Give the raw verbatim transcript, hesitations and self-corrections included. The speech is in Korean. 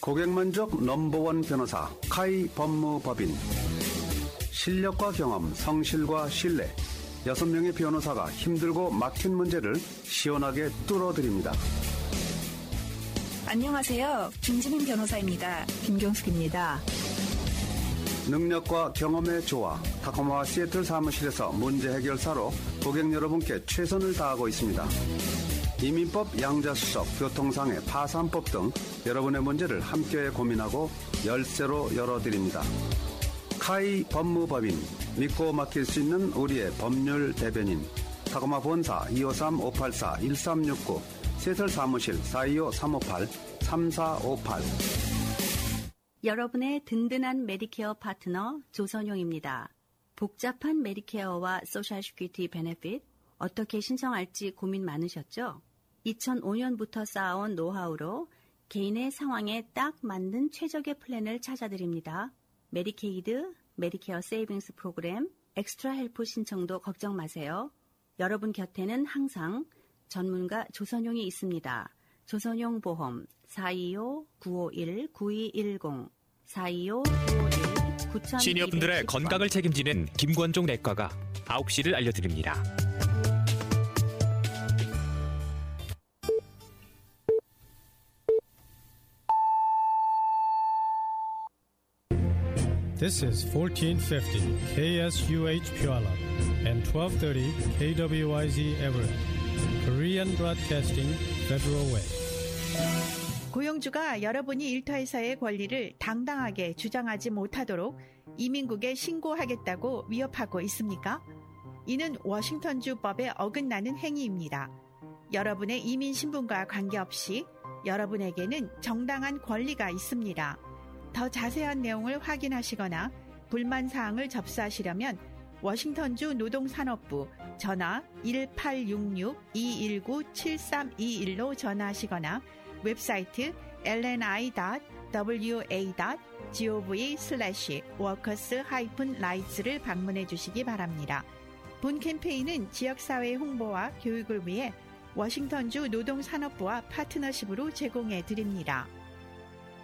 고객만족 넘버원 변호사 카이 법무법인. 실력과 경험, 성실과 신뢰. 여섯 명의 변호사가 힘들고 막힌 문제를 시원하게 뚫어드립니다. 안녕하세요. 김지민 변호사입니다. 김경숙입니다. 능력과 경험의 조화, 타코마 시애틀 사무실에서 문제 해결사로 고객 여러분께 최선을 다하고 있습니다. 이민법, 양자수석, 교통상해, 파산법 등 여러분의 문제를 함께 고민하고 열쇠로 열어드립니다. 카이 법무법인, 믿고 맡길 수 있는 우리의 법률 대변인. 타코마 본사 이오삼 오팔사 일삼육구, 시애틀 사무실 사이오 삼오팔 삼사오팔. 여러분의 든든한 메디케어 파트너 조선용입니다. 복잡한 메디케어와 소셜 시큐리티 베네핏 어떻게 신청할지 고민 많으셨죠? 이천오 년부터 쌓아온 노하우로 개인의 상황에 딱 맞는 최적의 플랜을 찾아드립니다. 메디케이드, 메디케어 세이빙스 프로그램, 엑스트라 헬프 신청도 걱정 마세요. 여러분 곁에는 항상 전문가 조선용이 있습니다. 조선용 보험 사이오 구오일 구이일공 사이오 구오일 구천. 시니어분들의 건강을 책임지는 김권종 내과가 아홉 시를 알려드립니다. This is fourteen fifty K S U H Puyallup and twelve thirty K W I Z Everett, Korean Broadcasting Federal Way. 고용주가 여러분이 일터에서의 권리를 당당하게 주장하지 못하도록 이민국에 신고하겠다고 위협하고 있습니까? 이는 워싱턴주 법에 어긋나는 행위입니다. 여러분의 이민 신분과 관계없이 여러분에게는 정당한 권리가 있습니다. 더 자세한 내용을 확인하시거나 불만사항을 접수하시려면 워싱턴주 노동산업부 전화 일팔육육 이일구 칠삼이일로 전화하시거나 웹사이트 엘엔아이 닷 더블유에이 닷 지오브이 슬래시 워커스 하이픈 라이츠를 방문해 주시기 바랍니다. 본 캠페인은 지역사회 홍보와 교육을 위해 워싱턴주 노동산업부와 파트너십으로 제공해 드립니다.